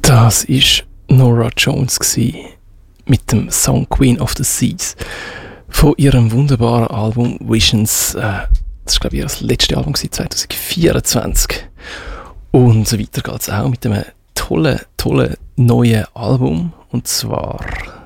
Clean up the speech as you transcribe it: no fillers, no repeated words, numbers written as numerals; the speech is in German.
Das war Norah Jones mit dem Song Queen of the Seas von ihrem wunderbaren Album Visions. Das war, glaube ich, ihr letztes Album 2024. Und weiter geht es auch mit einem tollen neuen Album. Und zwar